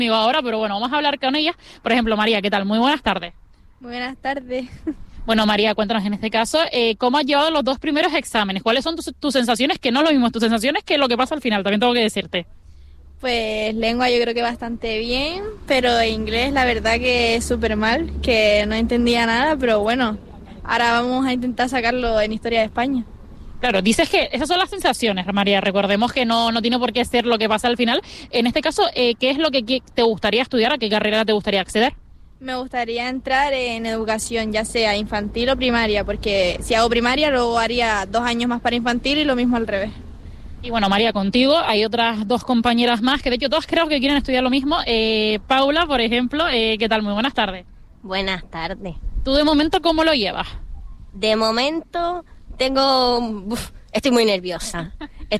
conmigo ahora, pero bueno, vamos a hablar con ella. Por ejemplo, María, ¿qué tal? Muy buenas tardes. Muy buenas tardes. Bueno, María, cuéntanos en este caso, ¿cómo has llevado los dos primeros exámenes? ¿Cuáles son tus sensaciones? Que no es lo mismo tus sensaciones que lo que pasa al final, también tengo que decirte. Pues lengua yo creo que bastante bien, pero inglés la verdad que es súper mal, que no entendía nada, pero bueno, ahora vamos a intentar sacarlo en Historia de España. Claro, dices que esas son las sensaciones, María. Recordemos que no tiene por qué ser lo que pasa al final. En este caso, ¿qué es lo que te gustaría estudiar? ¿A qué carrera te gustaría acceder? Me gustaría entrar en educación, ya sea infantil o primaria, porque si hago primaria luego haría 2 años más para infantil y lo mismo al revés. Y bueno, María, contigo hay otras dos compañeras más que de hecho todas creo que quieren estudiar lo mismo. Paula, por ejemplo, ¿qué tal? Muy buenas tardes. Buenas tardes. ¿Tú de momento cómo lo llevas? De momento estoy muy nerviosa.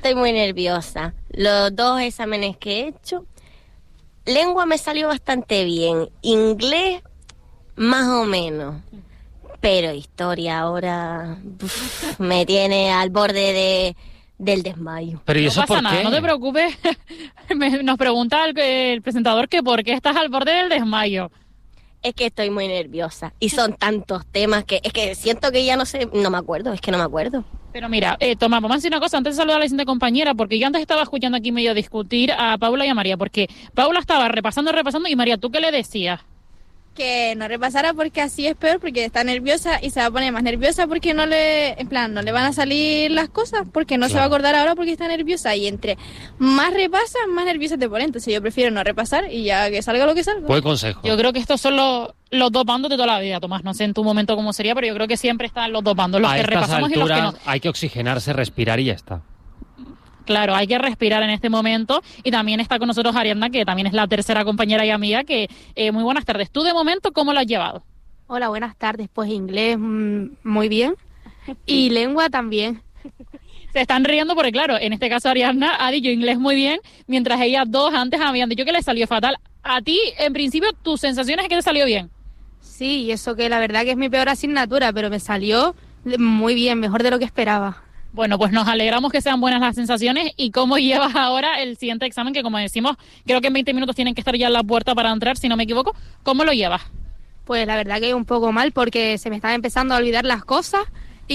Los 2 exámenes que he hecho, lengua me salió bastante bien, inglés más o menos, pero historia ahora me tiene al borde del desmayo. Pero ¿y No eso pasa por nada, qué? no te preocupes. Nos pregunta el presentador que por qué estás al borde del desmayo. Es que estoy muy nerviosa y son tantos temas que es que siento que ya no me acuerdo. Pero mira, Tomás, vamos a decir una cosa antes de saludar a la siguiente compañera, porque yo antes estaba escuchando aquí medio discutir a Paula y a María, porque Paula estaba repasando y María, ¿tú qué le decías? Que no repasara porque así es peor, porque está nerviosa y se va a poner más nerviosa porque no le van a salir las cosas, porque no se va a acordar ahora porque está nerviosa, y entre más repasas, más nerviosa te pone. Entonces yo prefiero no repasar y ya que salga lo que salga. Buen consejo. Yo creo que estos son los dos bandos de toda la vida, Tomás. No sé en tu momento cómo sería, pero yo creo que siempre están los dos bandos, los A que estas repasamos y los que alturas no. hay que oxigenarse, respirar y ya está. Claro, hay que respirar en este momento. Y también está con nosotros Ariadna, que también es la tercera compañera y amiga, que muy buenas tardes. ¿Tú de momento cómo lo has llevado? Hola, buenas tardes. Pues inglés muy bien y lengua también. Se están riendo porque, claro, en este caso Ariadna ha dicho inglés muy bien, mientras ellas dos antes habían dicho que les salió fatal. A ti, en principio, tus sensaciones es que te salió bien. Sí, y eso que la verdad que es mi peor asignatura, pero me salió muy bien, mejor de lo que esperaba. Bueno, pues nos alegramos que sean buenas las sensaciones. ¿Y cómo llevas ahora el siguiente examen? Que como decimos, creo que en 20 minutos tienen que estar ya en la puerta para entrar, si no me equivoco. ¿Cómo lo llevas? Pues la verdad que un poco mal porque se me están empezando a olvidar las cosas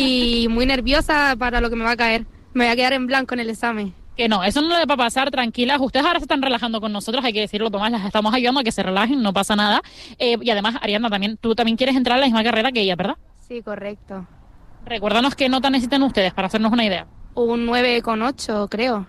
y muy nerviosa para lo que me va a caer. Me voy a quedar en blanco en el examen. Que no, eso no le va a pasar, tranquilas. Ustedes ahora se están relajando con nosotros, hay que decirlo, Tomás, las estamos ayudando a que se relajen, no pasa nada. Y además, Ariadna, tú también quieres entrar a la misma carrera que ella, ¿verdad? Sí, correcto. Recuérdanos qué nota necesitan ustedes para hacernos una idea. Un 9,8 creo.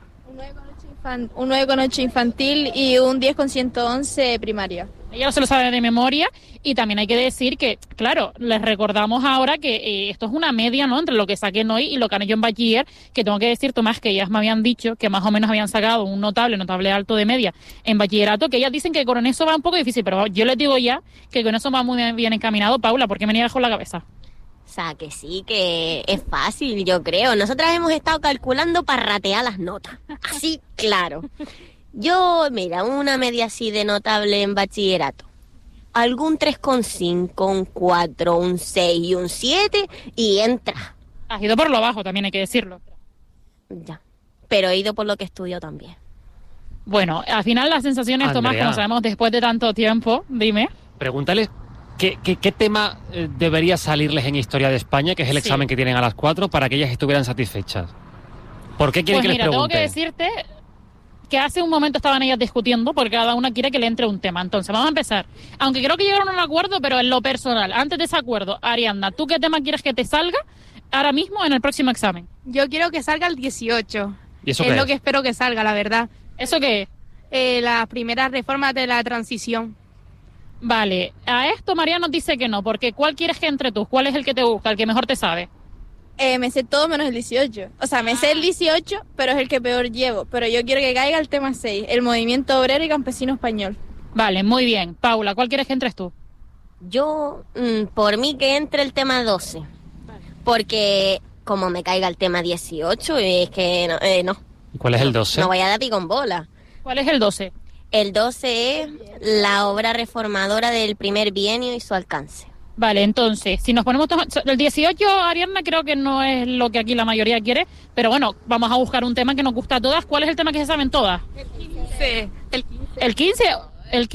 Un 9,8 infantil y un 10,111 primaria. Ella no se lo sabe de memoria y también hay que decir que, claro, les recordamos ahora que esto es una media, ¿no?, entre lo que saquen hoy y lo que han hecho en bachiller, que tengo que decir, Tomás, que ellas me habían dicho que más o menos habían sacado un notable alto de media en bachillerato, que ellas dicen que con eso va un poco difícil, pero yo les digo ya que con eso va muy bien encaminado. Paula, ¿por qué me niegas con la cabeza? O sea, que sí, que es fácil, yo creo. Nosotras hemos estado calculando para ratear las notas. Así, claro. Yo, mira, una media así de notable en bachillerato. Algún 3,5, un 4, un 6 y un 7 y entra. Has ido por lo bajo, también hay que decirlo. Ya. Pero he ido por lo que estudio también. Bueno, al final las sensaciones, Andrea, Tomás, como sabemos después de tanto tiempo, dime. Pregúntales qué tema debería salirles en Historia de España, que es el Sí. examen que tienen a las 4, para que ellas estuvieran satisfechas. ¿Por qué quieren Pues que mira, les tengo pregunte? que decirte que hace un momento estaban ellas discutiendo porque cada una quiere que le entre un tema. Entonces, vamos a empezar. Aunque creo que llegaron a un acuerdo, pero en lo personal, antes de ese acuerdo, Ariadna, ¿tú qué tema quieres que te salga ahora mismo en el próximo examen? Yo quiero que salga el 18. ¿Y eso es qué lo es? que espero que salga, la verdad. ¿Eso qué es? Las primeras reformas de la transición. Vale, a esto María nos dice que no, porque ¿cuál quieres que entre tú? ¿Cuál es el que te gusta, el que mejor te sabe? Me sé todo menos el 18. O sea, me sé el 18, pero es el que peor llevo. Pero yo quiero que caiga el tema 6, el movimiento obrero y campesino español. Vale, muy bien. Paula, ¿cuál quieres que entres tú? Yo, por mí que entre el tema 12. Porque como me caiga el tema 18, es que no. ¿Y cuál es el 12? No voy a dar pi con bola. ¿Cuál es el 12? El 12 es la obra reformadora del primer bienio y su alcance. Vale, entonces, si nos ponemos el 18, Ariadna, creo que no es lo que aquí la mayoría quiere, pero bueno, vamos a buscar un tema que nos gusta a todas. ¿Cuál es el tema que se saben todas? Sí, ¿El 15?